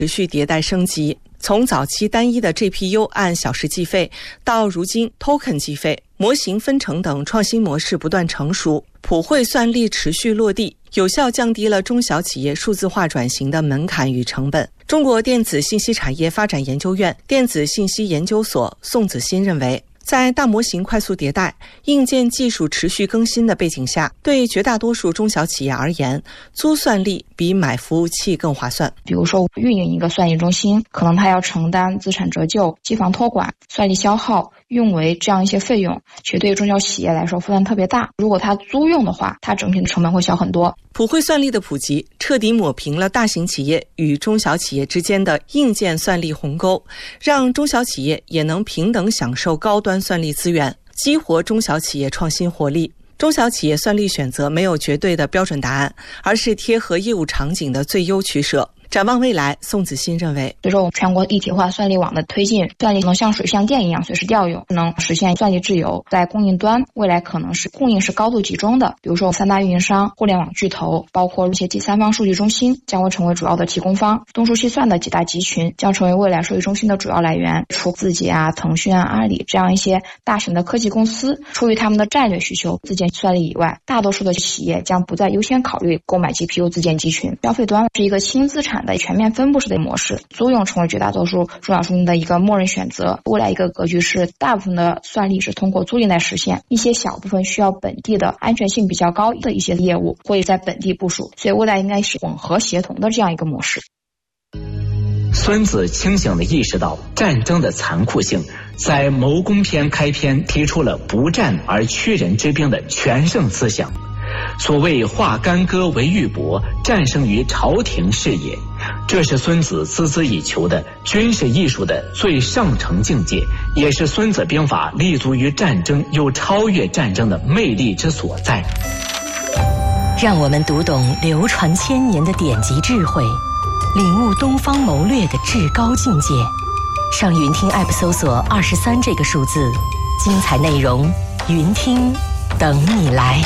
持续迭代升级，从早期单一的 GPU 按小时计费，到如今 Token 计费，模型分成等创新模式不断成熟，普惠算力持续落地，有效降低了中小企业数字化转型的门槛与成本。中国电子信息产业发展研究院电子信息研究所宋子欣认为，在大模型快速迭代、硬件技术持续更新的背景下，对绝大多数中小企业而言，租算力比买服务器更划算。 比如说运营一个算力中心，可能它要承担资产折旧、机房托管、算力消耗、运维这样一些费用，其实对于中小企业来说负担特别大。如果它租用的话，它整体的成本会小很多。 普惠算力的普及，彻底抹平了大型企业与中小企业之间的硬件算力鸿沟，让中小企业也能平等享受高端算力资源，激活中小企业创新活力。中小企业算力选择没有绝对的标准答案，而是贴合业务场景的最优取舍。展望未来，宋子欣认为， 随着我们全国一体化算力网的推进，算力能像水像电一样随时调用，能实现算力自由。在供应端，未来可能是供应是高度集中的，比如说三大运营商、互联网巨头，包括一些第三方数据中心将会成为主要的提供方。东数西算的几大集群将成为未来数据中心的主要来源。除字节啊、腾讯啊、阿里这样一些大型的科技公司，出于他们的战略需求自建算力以外，大多数的企业将不再优先考虑购买 GPU 自建集群。消费端是一个轻资产的全面分布式的模式，租用成为绝大多数中小型的一个默认选择。未来一个格局是，大部分的算力是通过租赁来实现，一些小部分需要本地的安全性比较高的一些业务会在本地部署，所以未来应该是混合协同的这样一个模式。 孙子清醒地意识到战争的残酷性，在谋攻篇开篇提出了不战而屈人之兵的全胜思想。所谓化干戈为玉帛，战胜于朝廷事也，这是孙子孜孜以求的军事艺术的最上乘境界，也是孙子兵法立足于战争又超越战争的魅力之所在。 让我们读懂流传千年的典籍智慧，领悟东方谋略的至高境界。上云听 App 搜索23这个数字，精彩内容云听等你来。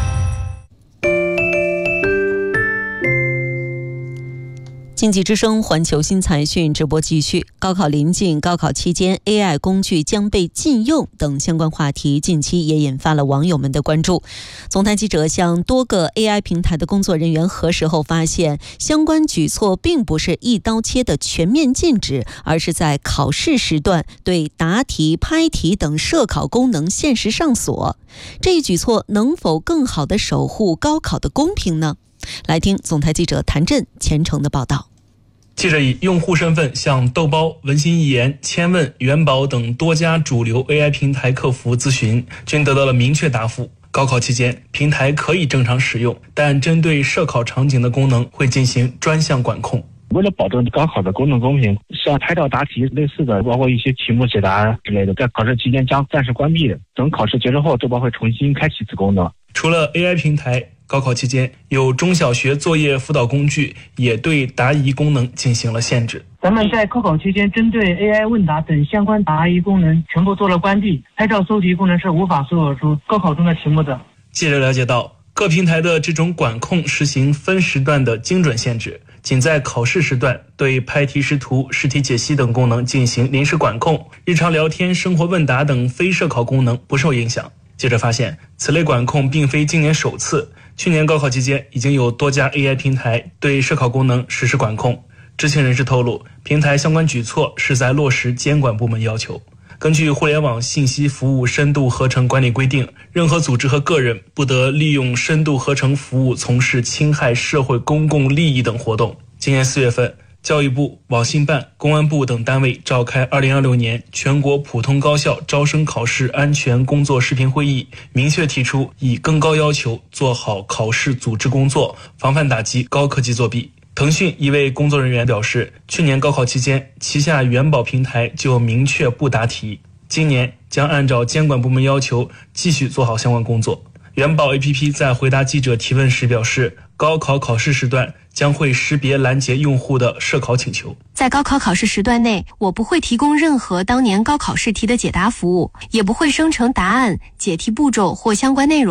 经济之声环球新财讯直播继续。高考临近，高考期间 AI 工具将被禁用等相关话题，近期也引发了网友们的关注。总台记者向多个 AI 平台的工作人员核实后发现，相关举措并不是一刀切的全面禁止，而是在考试时段对答题、拍题等涉考功能限时上锁。这一举措能否更好地守护高考的公平呢？来听总台记者谭震虔诚的报道。 记者以用户身份向豆包、文心一言、千问、元宝等多家主流 AI 平台客服咨询，均得到了明确答复。高考期间，平台可以正常使用，但针对涉考场景的功能会进行专项管控。 为了保证高考的公正公平，像拍照答题类似的，包括一些题目解答之类的，在考试期间将暂时关闭，等考试结束后，豆包会重新开启此功能。 除了 AI 平台，高考期间有中小学作业辅导工具也对答疑功能进行了限制。 咱们在高考期间针对 AI 问答等相关答疑功能全部做了关闭，拍照搜题功能是无法搜索出高考中的题目的。 记者了解到，各平台的这种管控实行分时段的精准限制，仅在考试时段对拍题识图、试题解析等功能进行临时管控，日常聊天、生活问答等非涉考功能不受影响。记者发现，此类管控并非今年首次，去年高考期间已经有多家 AI 平台对涉考功能实施管控。知情人士透露，平台相关举措是在落实监管部门要求。根据互联网信息服务深度合成管理规定，任何组织和个人不得利用深度合成服务从事侵害社会公共利益等活动。今年4月份，教育部、网信办、公安部等单位召开2026年全国普通高校招生考试安全工作视频会议，明确提出以更高要求做好考试组织工作，防范打击高科技作弊。腾讯一位工作人员表示，去年高考期间，旗下元宝平台就明确不答题，今年将按照监管部门要求继续做好相关工作。元宝 APP 在回答记者提问时表示，高考考试时段将会识别拦截用户的涉考请求。 在高考考试时段内，我不会提供任何当年高考试题的解答服务，也不会生成答案、解题步骤或相关内容。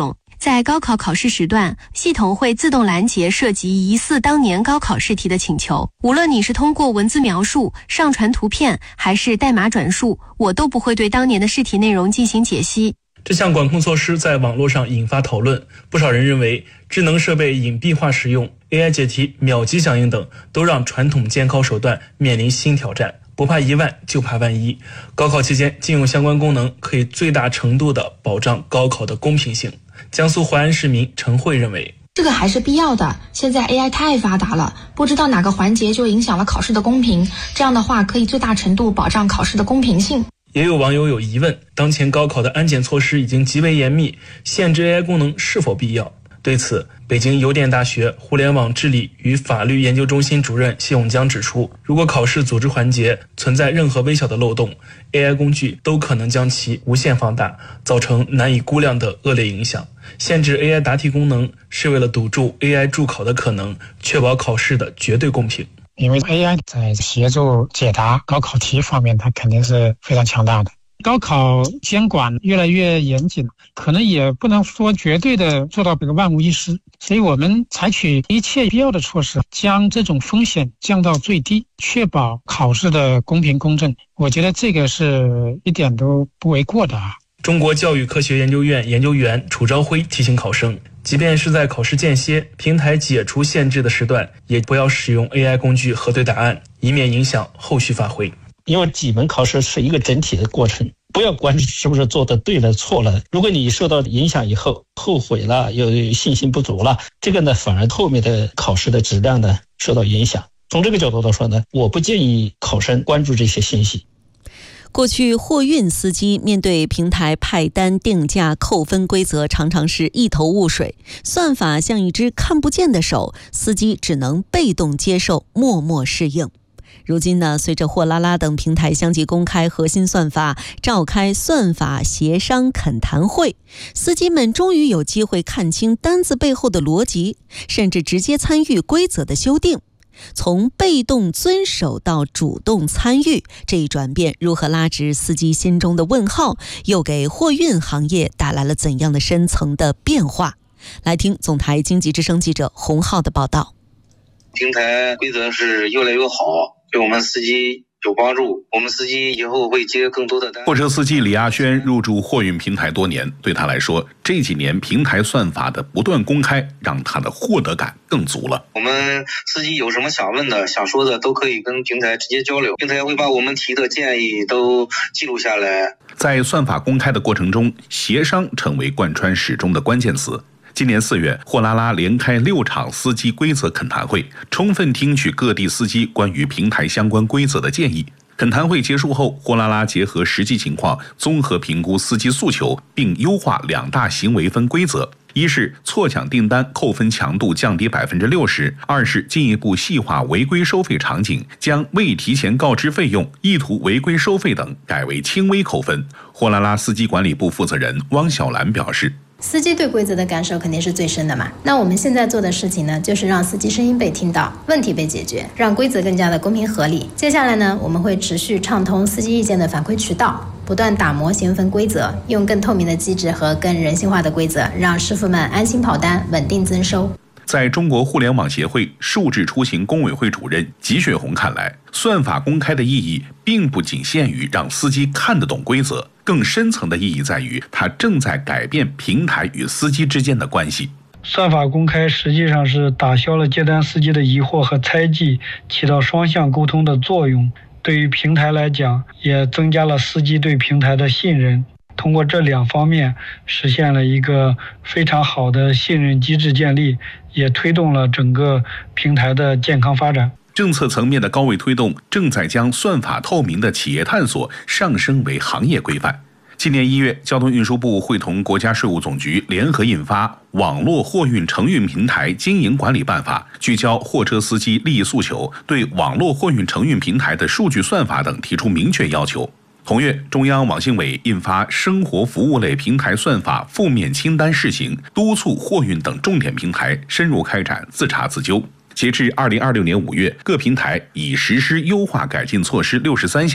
在高考考试时段，系统会自动拦截涉及疑似当年高考试题的请求。无论你是通过文字描述、上传图片，还是代码转述，我都不会对当年的试题内容进行解析。 这项管控措施在网络上引发讨论，不少人认为智能设备隐蔽化使用、AI 解题秒级响应等，都让传统监考手段面临新挑战。不怕一万，就怕万一。高考期间禁用相关功能，可以最大程度地保障高考的公平性。江苏淮安市民陈慧认为， 这个还是必要的。现在 AI 太发达了，不知道哪个环节就影响了考试的公平。这样的话，可以最大程度保障考试的公平性。 也有网友有疑问，当前高考的安检措施已经极为严密，限制 AI 功能是否必要？对此，北京邮电大学互联网治理与法律研究中心主任谢永江指出，如果考试组织环节存在任何微小的漏洞， AI 工具都可能将其无限放大，造成难以估量的恶劣影响。限制 AI 答题功能是为了堵住 AI 助考的可能，确保考试的绝对公平。 因为 AI 在协助解答高考题方面，它肯定是非常强大的。高考监管越来越严谨，可能也不能说绝对的做到这个万无一失，所以我们采取一切必要的措施，将这种风险降到最低，确保考试的公平公正。我觉得这个是一点都不为过的啊。 中国教育科学研究院研究员楚朝晖提醒考生，即便是在考试间歇、平台解除限制的时段，也不要使用 AI 工具核对答案，以免影响后续发挥。 因为几门考试是一个整体的过程，不要管是不是做的对了错了，如果你受到影响以后后悔了，又信心不足了，这个呢反而后面的考试的质量呢受到影响。从这个角度来说呢，我不建议考生关注这些信息。 过去货运司机面对平台派单、定价、扣分规则，常常是一头雾水，算法像一只看不见的手，司机只能被动接受，默默适应。如今呢，随着货拉拉等平台相继公开核心算法，召开算法协商恳谈会，司机们终于有机会看清单子背后的逻辑，甚至直接参与规则的修订。从被动遵守到主动参与，这一转变如何拉直司机心中的问号，又给货运行业带来了怎样的深层的变化？来听总台经济之声记者洪浩的报道。 平台规则是越来越好，对我们司机有帮助，我们司机以后会接更多的单。 货车司机李亚轩入驻货运平台多年，对他来说，这几年平台算法的不断公开，让他的获得感更足了。 我们司机有什么想问的、想说的，都可以跟平台直接交流，平台会把我们提的建议都记录下来。 在算法公开的过程中，协商成为贯穿始终的关键词。今年4月，货拉拉连开6场司机规则恳谈会，充分听取各地司机关于平台相关规则的建议。恳谈会结束后，货拉拉结合实际情况，综合评估司机诉求，并优化2大行为分规则：一是错抢订单扣分强度降低60%，二是进一步细化违规收费场景，将未提前告知费用、意图违规收费等改为轻微扣分。货拉拉司机管理部负责人汪小兰表示， 司机对规则的感受肯定是最深的嘛。那我们现在做的事情呢，就是让司机声音被听到，问题被解决，让规则更加的公平合理。接下来呢，我们会持续畅通司机意见的反馈渠道，不断打磨行分规则，用更透明的机制和更人性化的规则，让师傅们安心跑单，稳定增收。 在中国互联网协会数字出行工委会主任吉雪红看来，算法公开的意义并不仅限于让司机看得懂规则，更深层的意义在于它正在改变平台与司机之间的关系。 算法公开实际上是打消了接单司机的疑惑和猜忌，起到双向沟通的作用。对于平台来讲，也增加了司机对平台的信任。通过这2方面，实现了一个非常好的信任机制建立，也推动了整个平台的健康发展。 政策层面的高位推动，正在将算法透明的企业探索上升为行业规范。今年1月，交通运输部会同国家税务总局联合印发《网络货运承运平台经营管理办法》，聚焦货车司机利益诉求，对网络货运承运平台的数据算法等提出明确要求。同月，中央网信委印发《生活服务类平台算法负面清单试行》，督促货运等重点平台深入开展自查自纠。截至2026年5月，各平台已实施优化改进措施63项，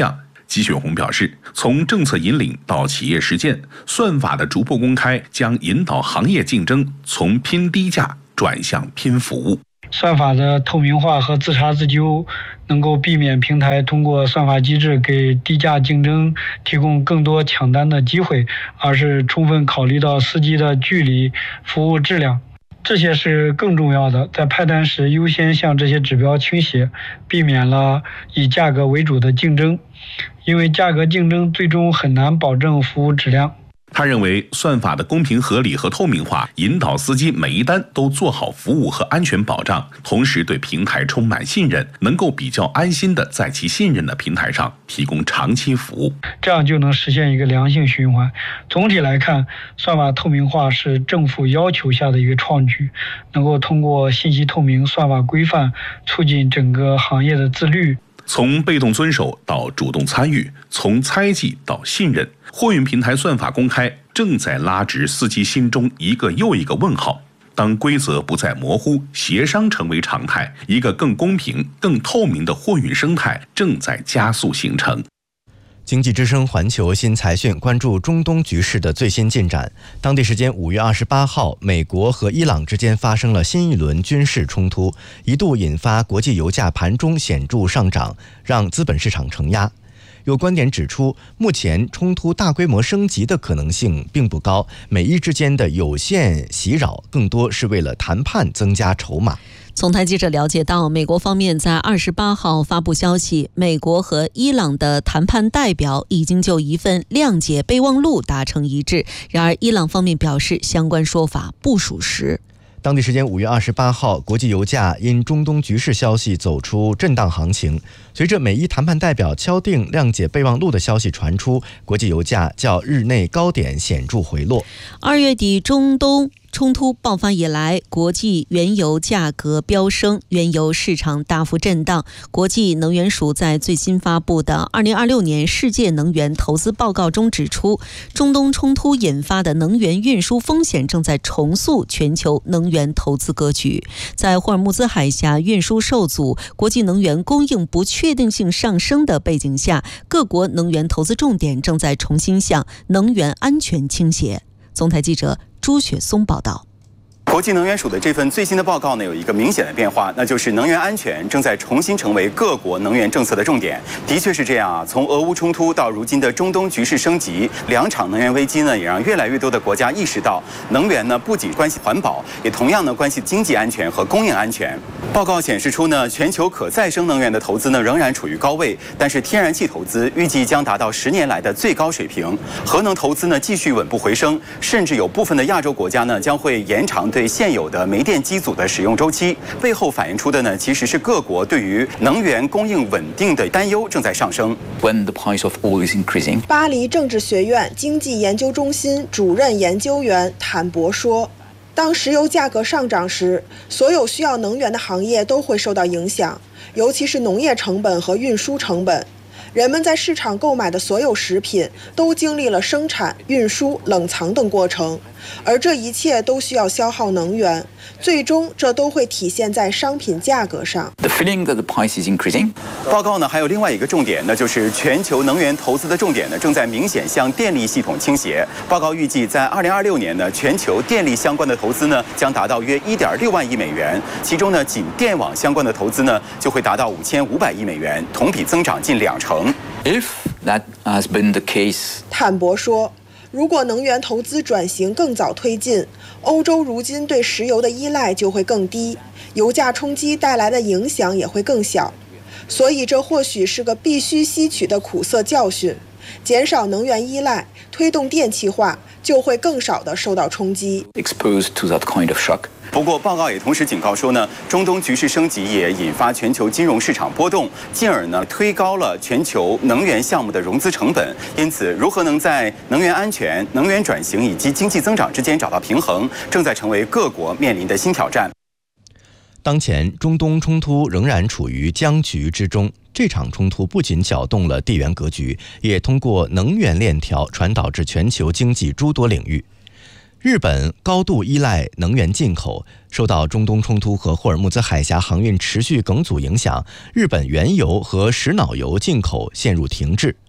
季雪红表示，从政策引领到企业实践，算法的逐步公开将引导行业竞争从拼低价转向拼服务。 算法的透明化和自查自纠，能够避免平台通过算法机制给低价竞争提供更多抢单的机会，而是充分考虑到司机的距离、服务质量。这些是更重要的，在派单时优先向这些指标倾斜，避免了以价格为主的竞争，因为价格竞争最终很难保证服务质量。 他认为，算法的公平合理和透明化，引导司机每一单都做好服务和安全保障，同时对平台充满信任，能够比较安心的在其信任的平台上提供长期服务， 这样就能实现一个良性循环。总体来看，算法透明化是政府要求下的一个创举，能够通过信息透明、算法规范，促进整个行业的自律。 从被动遵守到主动参与，从猜忌到信任，货运平台算法公开正在拉直司机心中一个又一个问号。当规则不再模糊，协商成为常态，一个更公平、更透明的货运生态正在加速形成。 经济之声环球新财讯关注中东局势的最新进展。当地时间5月28号，美国和伊朗之间发生了新一轮军事冲突，一度引发国际油价盘中显著上涨，让资本市场承压。有观点指出，目前冲突大规模升级的可能性并不高，美伊之间的有限袭扰更多是为了谈判增加筹码。 从台记者了解到，美国方面在28号发布消息，美国和伊朗的谈判代表已经就一份谅解备忘录达成一致，然而伊朗方面表示相关说法不属实。 当地时间5月28号，国际油价因中东局势消息走出震荡行情。随着美伊谈判代表敲定谅解备忘录的消息传出，国际油价较日内高点显著回落。 2月底中东冲突爆发以来，国际原油价格飙升，原油市场大幅震荡。国际能源署在最新发布的2026年世界能源投资报告中指出，中东冲突引发的能源运输风险正在重塑全球能源投资格局。在霍尔木兹海峡运输受阻、国际能源供应不确定性上升的背景下，各国能源投资重点正在重新向能源安全倾斜。总台记者朱雪松报道。 国际能源署的这份最新的报告呢，有一个明显的变化，那就是能源安全正在重新成为各国能源政策的重点。的确是这样啊，从俄乌冲突到如今的中东局势升级，两场能源危机呢，也让越来越多的国家意识到，能源呢不仅关系环保，也同样呢关系经济安全和供应安全。报告显示出呢，全球可再生能源的投资呢仍然处于高位，但是天然气投资预计将达到10年来的最高水平，核能投资呢继续稳步回升，甚至有部分的亚洲国家呢将会延长对现有的煤电机组的使用周期。背后反映出的呢，其实是各国对于能源供应稳定的担忧正在上升。 When the price of oil is increasing， 巴黎政治学院经济研究中心主任研究员坦博说，当石油价格上涨时，所有需要能源的行业都会受到影响，尤其是农业成本和运输成本。人们在市场购买的所有食品都经历了生产、运输、冷藏等过程，而这一切都需要消耗能源，最终这都会体现在商品价格上。 The feeling that the price is increasing。 报告呢还有另外一个重点，那就是全球能源投资的重点呢正在明显向电力系统倾斜。报告预计在2026年呢，全球电力相关的投资呢将达到约1.6万亿美元，其中呢仅电网相关的投资呢就会达到5500亿美元，同比增长近2成。 If that has been the case， 坦博说，如果能源投资转型更早推进，欧洲如今对石油的依赖就会更低，油价冲击带来的影响也会更小。所以这或许是个必须吸取的苦涩教训，减少能源依赖，推动电气化，就会更少地受到冲击。 exposed to that kind of shock。 不过，报告也同时警告说呢，中东局势升级也引发全球金融市场波动，进而呢推高了全球能源项目的融资成本。因此，如何能在能源安全、能源转型以及经济增长之间找到平衡，正在成为各国面临的新挑战。 当前，中东冲突仍然处于僵局之中。这场冲突不仅搅动了地缘格局，也通过能源链条传导至全球经济诸多领域。日本高度依赖能源进口，受到中东冲突和霍尔木兹海峡航运持续梗阻影响，日本原油和石脑油进口陷入停滞。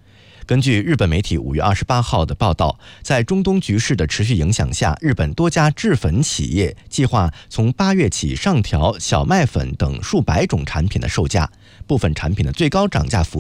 根据日本媒体5月28号的报道，在中东局势的持续影响下，日本多家制粉企业计划从8月起上调小麦粉等数百种产品的售价，部分产品的最高涨价幅